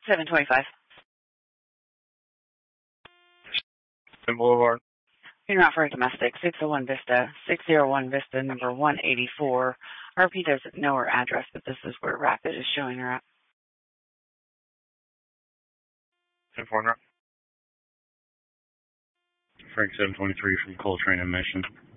725. Boulevard. You're not for domestic. 601 Vista. 601 Vista, number 184. RP doesn't know her address, but this is where Rapid is showing her at. 10-4. Frank 723 from Coltrane and Mission.